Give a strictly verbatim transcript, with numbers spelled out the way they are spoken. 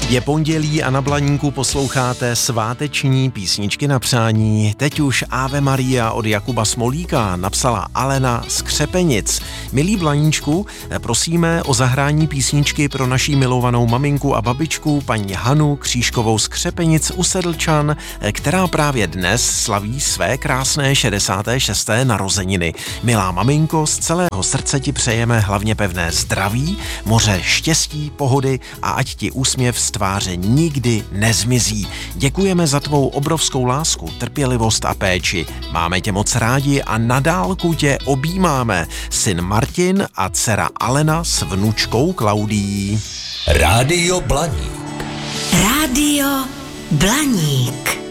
Je pondělí a na Blaníku posloucháte sváteční písničky na přání. Teď už Ave Maria od Jakuba Smolíka napsala Alena z Křepenic. Milí Blaníčku, prosíme o zahrání písničky pro naší milovanou maminku a babičku paní Hanu Křížkovou z Křepenic u Sedlčan, která právě dnes slaví své krásné šedesáté šesté narozeniny. Milá maminko, z celého srdce ti přejeme hlavně pevné zdraví, moře štěstí, pohody a ať ti úsměv z tváře nikdy nezmizí. Děkujeme za tvou obrovskou lásku, trpělivost a péči. Máme tě moc rádi a na dálku tě objímáme. Syn Martin a dcera Alena s vnučkou Klaudií. Rádio Blaník. Rádio Blaník.